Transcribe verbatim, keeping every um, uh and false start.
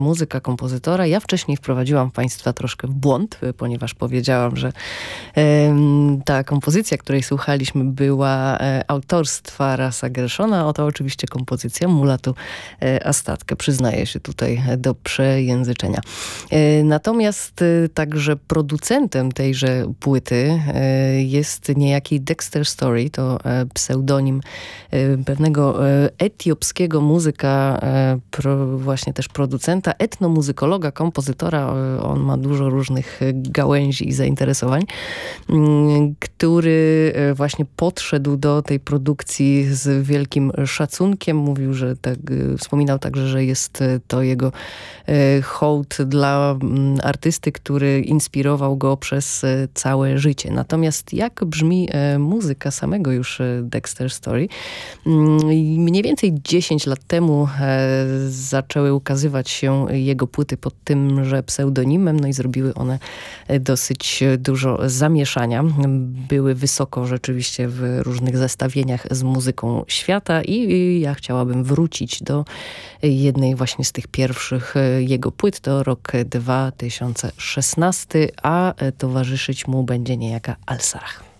muzyka kompozytora. Ja wcześniej wprowadziłam Państwa troszkę w błąd, ponieważ powiedziałam, że e, ta kompozycja, której słuchaliśmy, była e, autorstwa Rasa Gershona. Oto oczywiście kompozycja Mulatu e, Astatkę. Przyznaję się tutaj do przejęzyczenia. E, natomiast e, także producentem tejże płyty e, jest niejaki Dexter Story. To e, pseudonim e, pewnego e, etiopskiego muzyka, e, pro, właśnie też producenta, etnomuzykologa, kompozytora. On ma dużo różnych gałęzi i zainteresowań, który właśnie podszedł do tej produkcji z wielkim szacunkiem. Mówił, że tak, wspominał także, że jest to jego hołd dla artysty, który inspirował go przez całe życie. Natomiast jak brzmi muzyka samego już Dexter Story? Mniej więcej dziesięć lat temu zaczęły ukazywać się jego płyty pod tymże pseudonimem, no i zrobiły one dosyć dużo zamieszania. Były wysoko rzeczywiście w różnych zestawieniach z muzyką świata i ja chciałabym wrócić do jednej właśnie z tych pierwszych jego płyt. To rok dwa tysiące szesnasty, a towarzyszyć mu będzie niejaka Al Sarah.